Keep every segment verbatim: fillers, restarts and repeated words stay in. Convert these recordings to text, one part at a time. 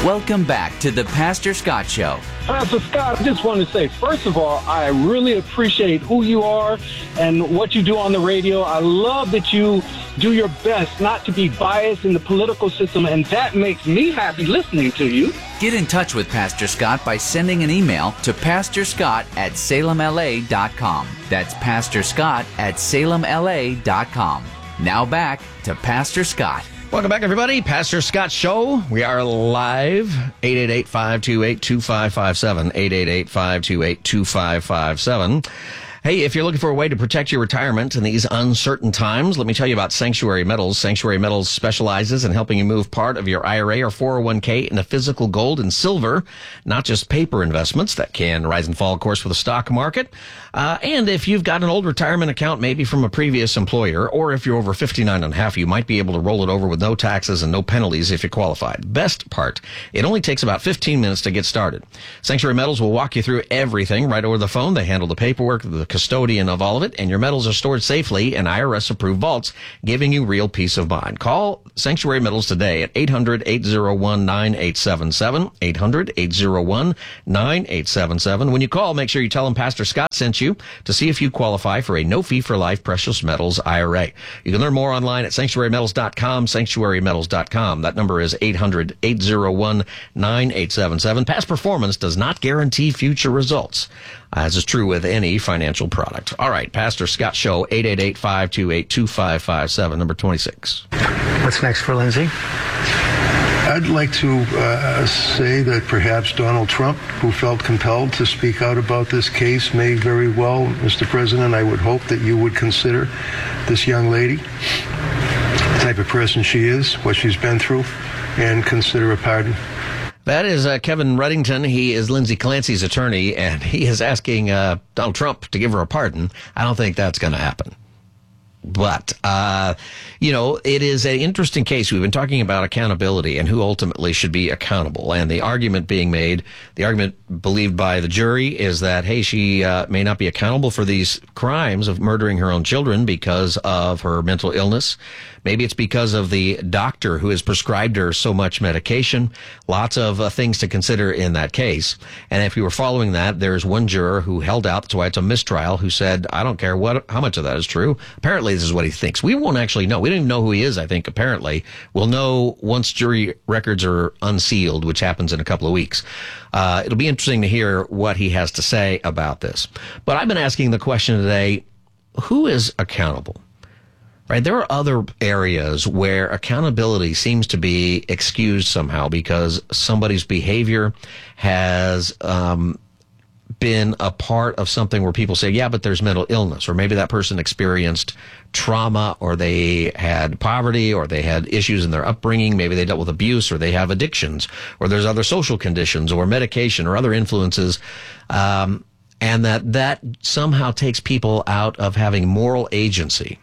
Welcome back to the Pastor Scott Show. Pastor Scott, I just want to say, first of all, I really appreciate who you are and what you do on the radio. I love that you do your best not to be biased in the political system, and that makes me happy listening to you. Get in touch with Pastor Scott by sending an email to pastor scott at salem l a dot com. That's pastor scott at salem l a dot com. Now back to Pastor Scott. Welcome back, everybody. Pastor Scott Show. We are live. eight eight eight, five two eight, two five five seven. eight eight eight, five two eight, two five five seven. Hey, if you're looking for a way to protect your retirement in these uncertain times, let me tell you about Sanctuary Metals. Sanctuary Metals specializes in helping you move part of your I R A or four oh one k into physical gold and silver, not just paper investments that can rise and fall, of course, with the stock market. Uh, and if you've got an old retirement account, maybe from a previous employer, or if you're over fifty-nine and a half, you might be able to roll it over with no taxes and no penalties if you qualify. Best part, it only takes about fifteen minutes to get started. Sanctuary Metals will walk you through everything right over the phone. They handle the paperwork, the custodian of all of it, and your metals are stored safely in I R S-approved vaults, giving you real peace of mind. Call Sanctuary Metals today at eight hundred, eight oh one, nine eight seven seven, eight hundred, eight oh one, nine eight seven seven. When you call, make sure you tell them Pastor Scott sent you to see if you qualify for a no-fee-for-life precious metals I R A. You can learn more online at sanctuary metals dot com, sanctuary metals dot com. That number is eight hundred, eight oh one, nine eight seven seven. Past performance does not guarantee future results, as is true with any financial product. All right, Pastor Scott Show, eight eight eight, five two eight, two five five seven, number twenty-six. What's next for Lindsay? I'd like to uh, say that perhaps Donald Trump, who felt compelled to speak out about this case, may very well, Mister President, I would hope that you would consider this young lady, the type of person she is, what she's been through, and consider a pardon. That is uh, Kevin Reddington. He is Lindsay Clancy's attorney, and he is asking uh, Donald Trump to give her a pardon. I don't think that's going to happen. But, uh, you know, it is an interesting case. We've been talking about accountability and who ultimately should be accountable. And the argument being made, the argument believed by the jury is that, hey, she uh, may not be accountable for these crimes of murdering her own children because of her mental illness. Maybe it's because of the doctor who has prescribed her so much medication. Lots of uh, things to consider in that case. And if you were following that, there's one juror who held out, that's why it's a mistrial, who said, I don't care what, how much of that is true. Apparently, this is what he thinks. We won't actually know. We don't even know who he is, I think, apparently. We'll know once jury records are unsealed, which happens in a couple of weeks. Uh, it'll be interesting to hear what he has to say about this. But I've been asking the question today, who is accountable? Right? There are other areas where accountability seems to be excused somehow because somebody's behavior has um, been a part of something where people say, yeah, but there's mental illness, or maybe that person experienced trauma, or they had poverty, or they had issues in their upbringing. Maybe they dealt with abuse, or they have addictions, or there's other social conditions, or medication, or other influences. Um, and that that somehow takes people out of having moral agency.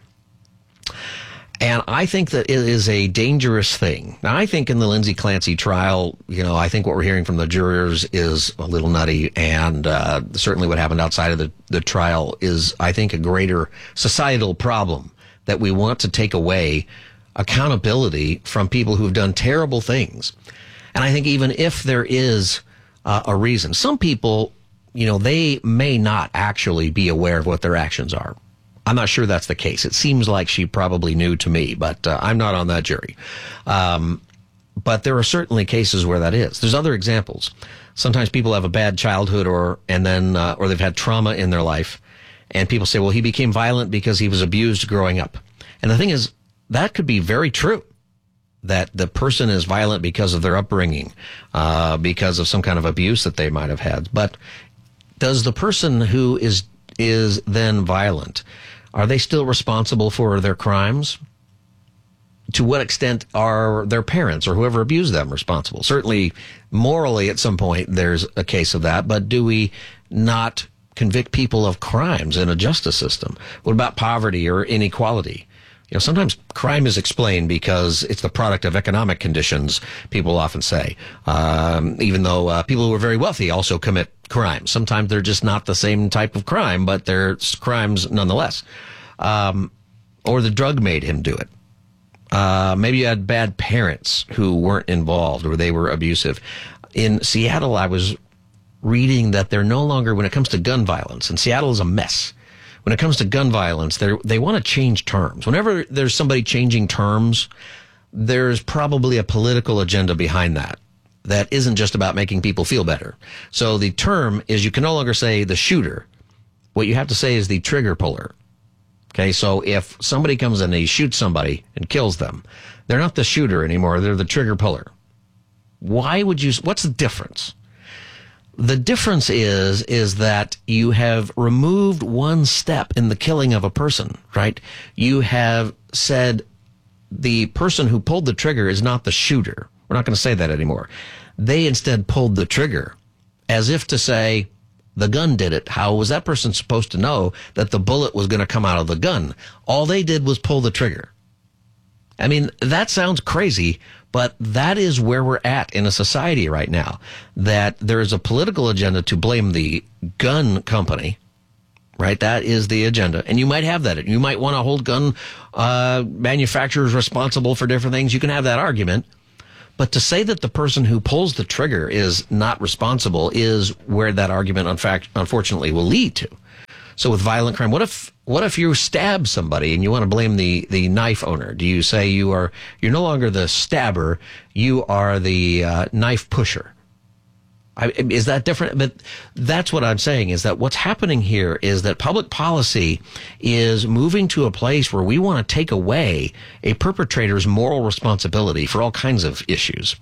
And I think that it is a dangerous thing. Now, I think in the Lindsay Clancy trial, you know, I think what we're hearing from the jurors is a little nutty. And uh, certainly what happened outside of the, the trial is, I think, a greater societal problem, that we want to take away accountability from people who've done terrible things. And I think even if there is uh, a reason, some people, you know, they may not actually be aware of what their actions are. I'm not sure that's the case. It seems like she probably knew to me, but uh, I'm not on that jury. Um, but there are certainly cases where that is. There's other examples. Sometimes people have a bad childhood, or and then uh, or they've had trauma in their life, and people say, well, he became violent because he was abused growing up. And the thing is, that could be very true, that the person is violent because of their upbringing, uh, because of some kind of abuse that they might have had. But does the person who is is then violent, are they still responsible for their crimes? To what extent are their parents or whoever abused them responsible? Certainly, morally, at some point, there's a case of that. But do we not convict people of crimes in a justice system? What about poverty or inequality? You know, sometimes crime is explained because it's the product of economic conditions, people often say. Um, even though uh, people who are very wealthy also commit crimes. Sometimes they're just not the same type of crime, but they're crimes nonetheless. Um, or the drug made him do it. Uh, maybe you had bad parents who weren't involved or they were abusive. In Seattle, I was reading that they're no longer, when it comes to gun violence, and Seattle is a mess. When it comes to gun violence, they they want to change terms. Whenever there's somebody changing terms, there's probably a political agenda behind that. That isn't just about making people feel better. So the term is, you can no longer say the shooter. What you have to say is the trigger puller. Okay, so if somebody comes in and he shoots somebody and kills them, they're not the shooter anymore, they're the trigger puller. Why would you, what's the difference? The difference is, is that you have removed one step in the killing of a person, right? You have said the person who pulled the trigger is not the shooter. We're not going to say that anymore. They instead pulled the trigger as if to say, the gun did it. How was that person supposed to know that the bullet was going to come out of the gun? All they did was pull the trigger. I mean, that sounds crazy, but that is where we're at in a society right now, that there is a political agenda to blame the gun company, right? That is the agenda. And you might have that. You might want to hold gun uh, manufacturers responsible for different things. You can have that argument. But to say that the person who pulls the trigger is not responsible is where that argument, in fact, unfortunately, will lead to. So with violent crime, what if what if you stab somebody and you want to blame the, the knife owner? Do you say you are you're no longer the stabber, you are the uh, knife pusher? I, is that different? But that's what I'm saying, is that what's happening here is that public policy is moving to a place where we want to take away a perpetrator's moral responsibility for all kinds of issues.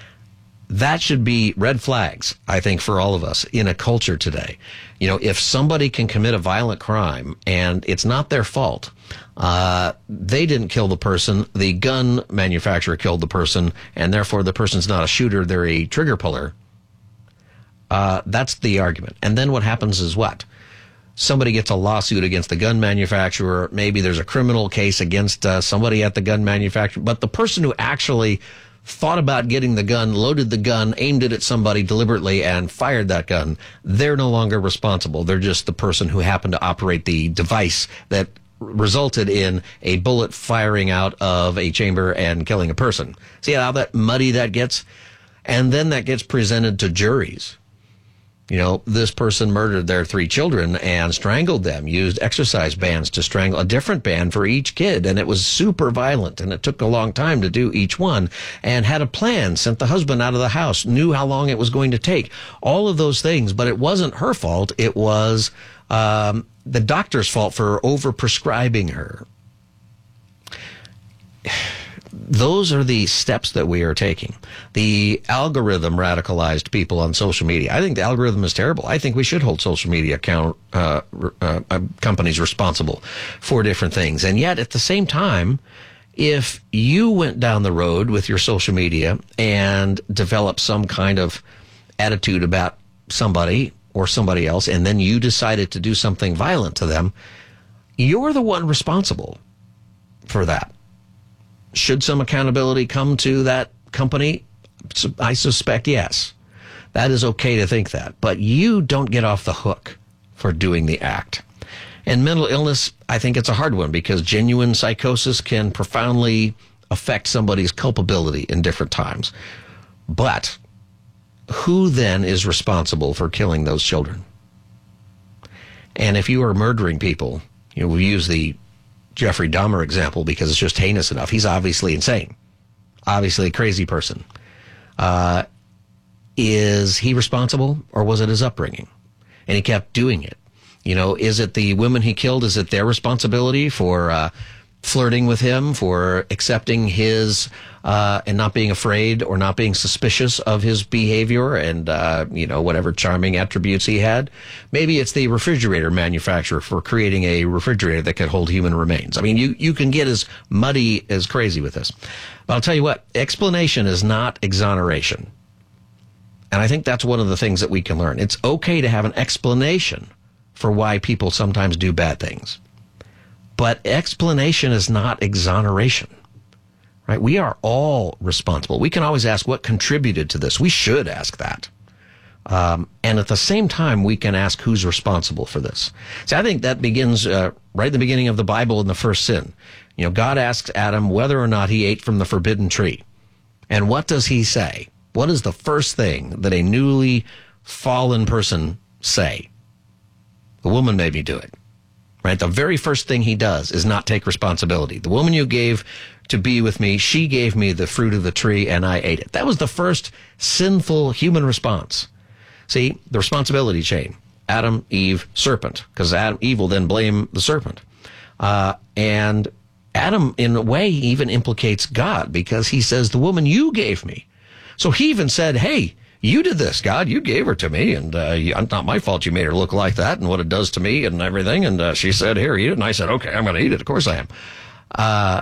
That should be red flags, I think, for all of us in a culture today. You know, if somebody can commit a violent crime and it's not their fault, uh, they didn't kill the person, the gun manufacturer killed the person, and therefore the person's not a shooter, they're a trigger puller. Uh, that's the argument. And then what happens is what? Somebody gets a lawsuit against the gun manufacturer. Maybe there's a criminal case against uh, somebody at the gun manufacturer. But the person who actually thought about getting the gun, loaded the gun, aimed it at somebody deliberately, and fired that gun, they're no longer responsible. They're just the person who happened to operate the device that resulted in a bullet firing out of a chamber and killing a person. See how that muddy that gets? And then that gets presented to juries. You know, this person murdered their three children and strangled them, used exercise bands to strangle, a different band for each kid. And it was super violent, and it took a long time to do each one, and had a plan, sent the husband out of the house, knew how long it was going to take, all of those things. But it wasn't her fault. It was um, the doctor's fault for overprescribing her. Those are the steps that we are taking. The algorithm radicalized people on social media. I think the algorithm is terrible. I think we should hold social media account, uh, uh, uh, companies responsible for different things. And yet, at the same time, if you went down the road with your social media and developed some kind of attitude about somebody or somebody else, and then you decided to do something violent to them, you're the one responsible for that. Should some accountability come to that company? I suspect yes. That is okay to think that. But you don't get off the hook for doing the act. And mental illness, I think it's a hard one, because genuine psychosis can profoundly affect somebody's culpability in different times. But who then is responsible for killing those children? And if you are murdering people, you know, we use the Jeffrey Dahmer example because it's just heinous enough. He's obviously insane, obviously a crazy person. Uh, is he responsible, or was it his upbringing? And he kept doing it. You know, is it the women he killed? Is it their responsibility for uh, flirting with him, for accepting his uh, and not being afraid or not being suspicious of his behavior and, uh, you know, whatever charming attributes he had? Maybe it's the refrigerator manufacturer for creating a refrigerator that could hold human remains. I mean, you, you can get as muddy as crazy with this. But I'll tell you what, explanation is not exoneration. And I think that's one of the things that we can learn. It's okay to have an explanation for why people sometimes do bad things. But explanation is not exoneration, right? We are all responsible. We can always ask what contributed to this. We should ask that. Um, and at the same time, we can ask who's responsible for this. See, I think that begins uh, right at the beginning of the Bible in the first sin. You know, God asks Adam whether or not he ate from the forbidden tree. And what does he say? What is the first thing that a newly fallen person say? The woman made me do it. Right? The very first thing he does is not take responsibility. The woman you gave to be with me, she gave me the fruit of the tree and I ate it. That was the first sinful human response. See, the responsibility chain. Adam, Eve, serpent. Because Adam, Eve will then blame the serpent. Uh, and Adam, in a way, even implicates God because he says, the woman you gave me. So he even said, hey, you did this, God. You gave her to me, and uh, it's not my fault you made her look like that and what it does to me and everything. And uh, she said, here, eat it. And I said, okay, I'm going to eat it. Of course I am. Uh,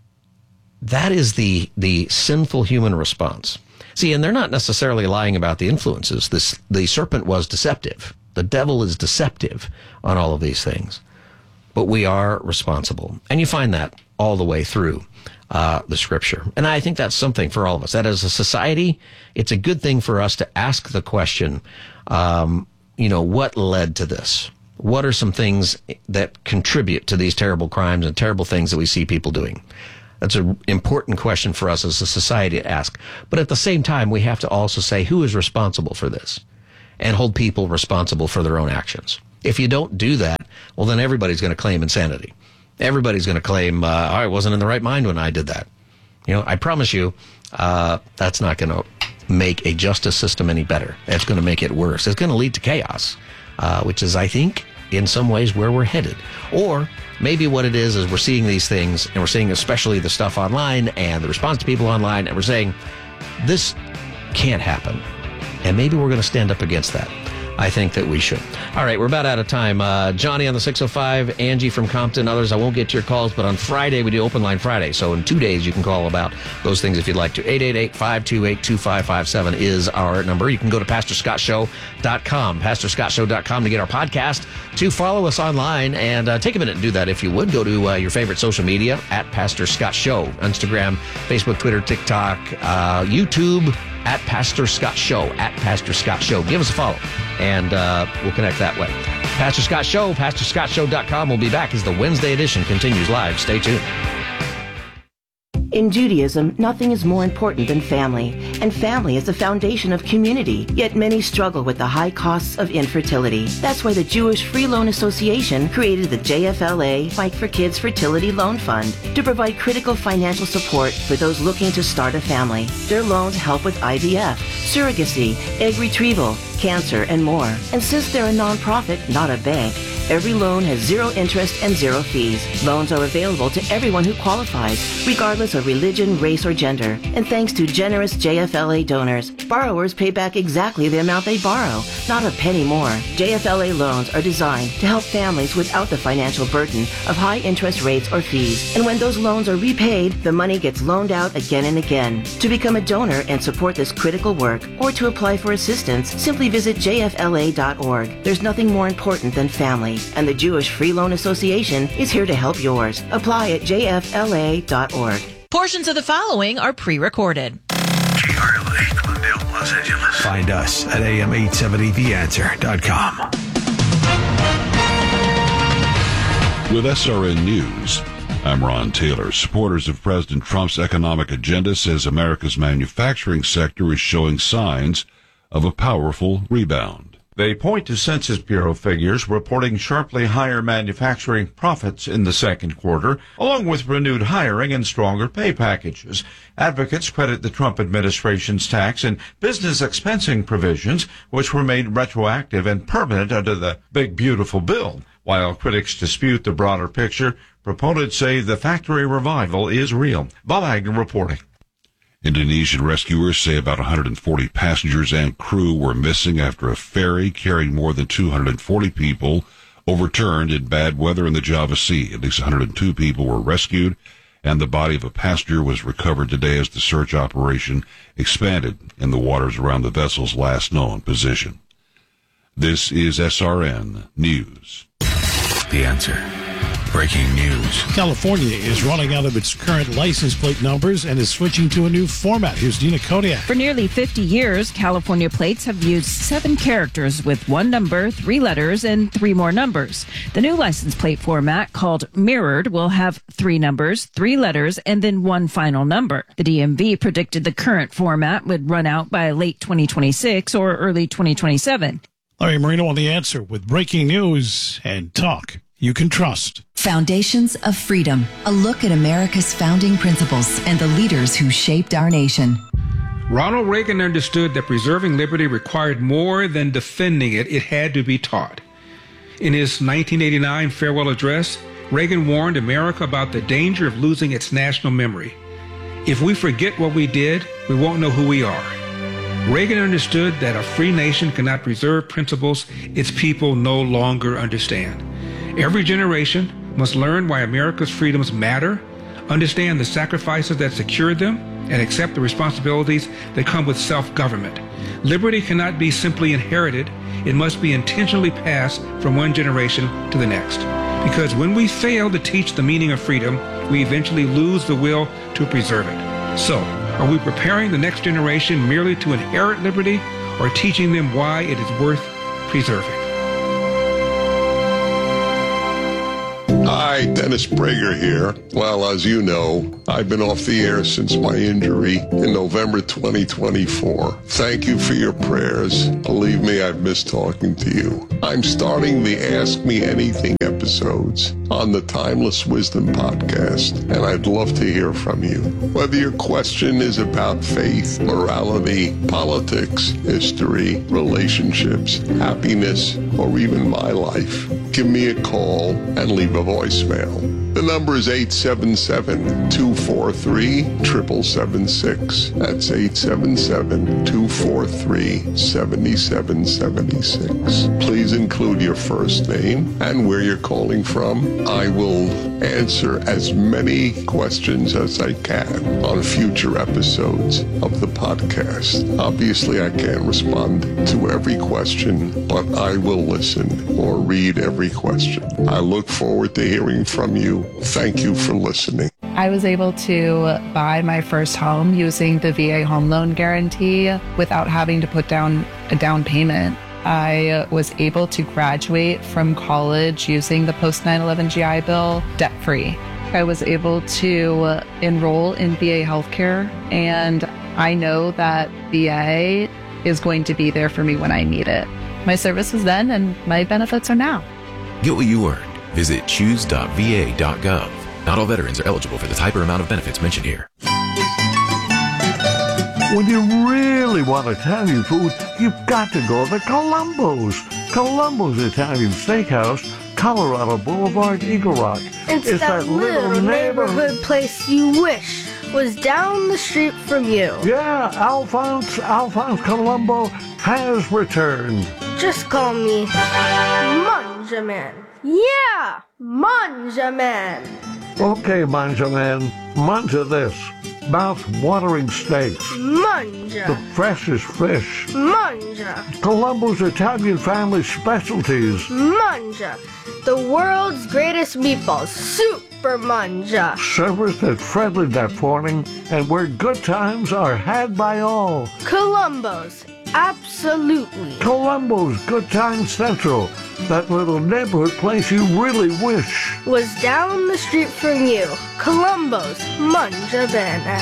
that is the the sinful human response. See, and they're not necessarily lying about the influences. This the serpent was deceptive. The devil is deceptive on all of these things. But we are responsible. And you find that all the way through uh, the scripture. And I think that's something for all of us. That as a society, it's a good thing for us to ask the question, um, you know, what led to this? What are some things that contribute to these terrible crimes and terrible things that we see people doing? That's an important question for us as a society to ask. But at the same time, we have to also say who is responsible for this and hold people responsible for their own actions. If you don't do that, well, then everybody's going to claim insanity. Everybody's going to claim, uh, I wasn't in the right mind when I did that. You know, I promise you, uh, that's not going to make a justice system any better. It's going to make it worse. It's going to lead to chaos, uh, which is, I think, in some ways where we're headed. Or maybe what it is is we're seeing these things, and we're seeing especially the stuff online and the response to people online, and we're saying, this can't happen. And maybe we're going to stand up against that. I think that we should. All right, we're about out of time. Uh, Johnny on the six oh five, Angie from Compton, others. I won't get to your calls, but on Friday we do Open Line Friday. So in two days you can call about those things if you'd like to. eight eight eight, five two eight, two five five seven is our number. You can go to pastor scott show dot com, pastor scott show dot com to get our podcast, to follow us online, and uh, take a minute and do that if you would. Go to uh, your favorite social media, at Pastor Scott Show, Instagram, Facebook, Twitter, TikTok, uh, YouTube, at Pastor Scott Show, at Pastor Scott Show. Give us a follow, and uh, we'll connect that way. Pastor Scott Show, pastor scott show dot com. We'll be back as the Wednesday edition continues live. Stay tuned. In Judaism, nothing is more important than family, and family is the foundation of community, yet many struggle with the high costs of infertility. That's why the Jewish Free Loan Association created the J F L A Fight for Kids Fertility Loan Fund to provide critical financial support for those looking to start a family. Their loans help with I V F, surrogacy, egg retrieval, cancer, and more. And since they're a nonprofit, not a bank, every loan has zero interest and zero fees. Loans are available to everyone who qualifies, regardless of religion, race, or gender. And thanks to generous J F L A donors, borrowers pay back exactly the amount they borrow, not a penny more. J F L A loans are designed to help families without the financial burden of high interest rates or fees. And when those loans are repaid, the money gets loaned out again and again. To become a donor and support this critical work, or to apply for assistance, simply visit j f l a dot org. There's nothing more important than family, and the Jewish Free Loan Association is here to help yours. Apply at j f l a dot org. Portions of the following are pre-recorded. K R L A, Glendale, Los Angeles. Find us at a m eight seventy the answer dot com. With S R N News, I'm Ron Taylor. Supporters of President Trump's economic agenda says America's manufacturing sector is showing signs of a powerful rebound. They point to Census Bureau figures reporting sharply higher manufacturing profits in the second quarter, along with renewed hiring and stronger pay packages. Advocates credit the Trump administration's tax and business expensing provisions, which were made retroactive and permanent under the Big Beautiful Bill. While critics dispute the broader picture, proponents say the factory revival is real. Bob Agnew reporting. Indonesian rescuers say about one hundred forty passengers and crew were missing after a ferry carrying more than two hundred forty people overturned in bad weather in the Java Sea. At least one hundred two people were rescued, and the body of a passenger was recovered today as the search operation expanded in the waters around the vessel's last known position. This is S R N News. The Answer Breaking news. California is running out of its current license plate numbers and is switching to a new format. Here's Dina Kodiak. For nearly fifty years, California plates have used seven characters with one number, three letters, and three more numbers. The new license plate format, called Mirrored, will have three numbers, three letters, and then one final number. The D M V predicted the current format would run out by late twenty twenty-six or early twenty twenty-seven. Larry Marino on The Answer with breaking news and talk you can trust. Foundations of Freedom, a look at America's founding principles and the leaders who shaped our nation. Ronald Reagan understood that preserving liberty required more than defending it, it had to be taught. In his nineteen eighty-nine farewell address, Reagan warned America about the danger of losing its national memory. If we forget what we did, we won't know who we are. Reagan understood that a free nation cannot preserve principles its people no longer understand. Every generation must learn why America's freedoms matter, understand the sacrifices that secured them, and accept the responsibilities that come with self-government. Liberty cannot be simply inherited. It must be intentionally passed from one generation to the next. Because when we fail to teach the meaning of freedom, we eventually lose the will to preserve it. So, are we preparing the next generation merely to inherit liberty, or teaching them why it is worth preserving? Hi, Dennis Prager here. Well, as you know, I've been off the air since my injury in November twenty twenty-four. Thank you for your prayers. Believe me, I've missed talking to you. I'm starting the Ask Me Anything episodes on the Timeless Wisdom podcast, and I'd love to hear from you. Whether your question is about faith, morality, politics, history, relationships, happiness, or even my life, give me a call and leave a voicemail. The number is eight seven seven, two four three, seven seven seven six. That's eight seven seven, two four three, seven seven seven six. Please include your first name and where you're calling from. I will answer as many questions as I can on future episodes of the podcast. Obviously, I can't respond to every question, but I will listen or read every question. I look forward to hearing from you. Thank you for listening. I was able to buy my first home using the V A home loan guarantee without having to put down a down payment. I was able to graduate from college using the post nine eleven G I Bill debt-free. I was able to enroll in V A healthcare, and I know that V A is going to be there for me when I need it. My service was then, and my benefits are now. Get what you earned. Visit choose dot v a dot gov. Not all veterans are eligible for the type or amount of benefits mentioned here. When you really want Italian food, you've got to go to Columbo's. Columbo's Italian Steakhouse, Colorado Boulevard, Eagle Rock. It's, it's that, that little neighborhood, neighborhood place you wish was down the street from you. Yeah, Alphonse, Alphonse Columbo has returned. Just call me Manjaman. Yeah, Manjaman. Okay, Manjaman, manja this. Mouth-watering steaks. Manja. The freshest fish. Manja. Columbo's Italian family specialties. Manja. The world's greatest meatballs. Super Manja. Serviced at friendly that morning, and where good times are had by all. Columbo's. Absolutely. Columbo's Good Time Central. That little neighborhood place you really wish was down the street from you. Columbo's Manja Bene.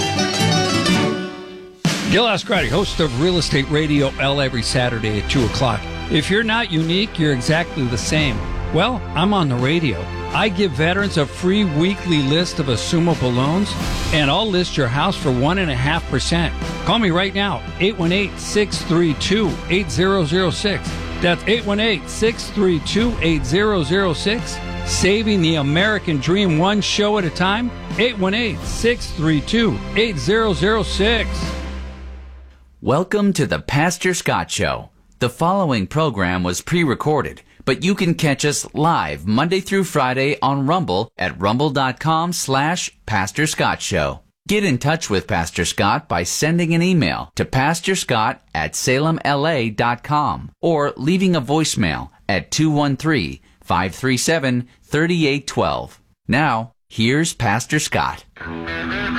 Gil Ascardi, host of Real Estate Radio L every Saturday at two o'clock. If you're not unique, you're exactly the same. Well, I'm on the radio. I give veterans a free weekly list of assumable loans, and I'll list your house for one point five percent. Call me right now, eight one eight, six three two, eight zero zero six. That's eight one eight, six three two, eight zero zero six. Saving the American dream one show at a time, eight one eight, six three two, eight zero zero six. Welcome to the Pastor Scott Show. The following program was pre-recorded, but you can catch us live Monday through Friday on Rumble at rumble.com slash Pastor Scott Show. Get in touch with Pastor Scott by sending an email to pastorscott at salem l a dot com or leaving a voicemail at two one three, five three seven, three eight one two. Now, here's Pastor Scott.